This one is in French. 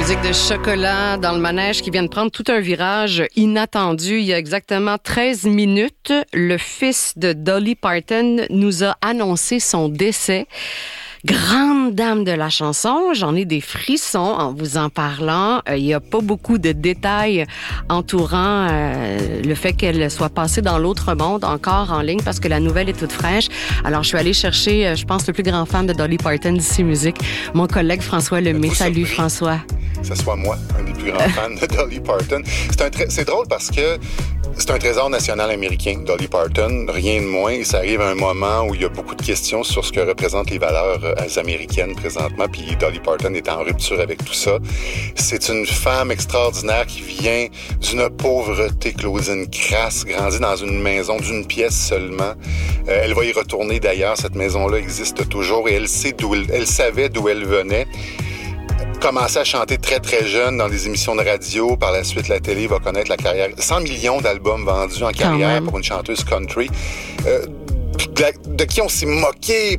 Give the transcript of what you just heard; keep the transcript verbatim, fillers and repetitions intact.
musique de Chocolat dans le manège qui vient de prendre tout un virage inattendu. Il y a exactement treize minutes, le fils de Dolly Parton nous a annoncé son décès. Grande dame de la chanson, j'en ai des frissons en vous en parlant. Euh, il n'y a pas beaucoup de détails entourant euh, le fait qu'elle soit passée dans l'autre monde encore en ligne parce que la nouvelle est toute fraîche. Alors, je suis allée chercher, euh, je pense, le plus grand fan de Dolly Parton d'ici Musique, mon collègue François Lemay. Salut surpris. François. Que ce soit moi, un des plus grands fans de Dolly Parton. C'est, un tra- c'est drôle parce que c'est un trésor national américain, Dolly Parton, rien de moins. Et ça arrive à un moment où il y a beaucoup de questions sur ce que représentent les valeurs euh, américaines présentement, puis Dolly Parton est en rupture avec tout ça. C'est une femme extraordinaire qui vient d'une pauvreté, Claudine, crasse, grandit dans une maison d'une pièce seulement. Euh, elle va y retourner d'ailleurs, cette maison-là existe toujours et elle sait d'où elle, elle savait d'où elle venait. Commencé à chanter très, très jeune dans des émissions de radio. Par la suite, la télé va connaître la carrière. cent millions d'albums vendus en carrière pour une chanteuse country. Euh, de, de qui on s'est moqué